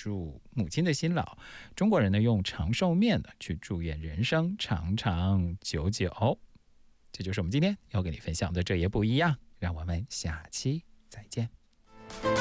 祝母亲的辛劳。中国人呢用长寿面呢去祝愿人生长长久久。这就是我们今天要跟你分享的，这也不一样。让我们下期再见。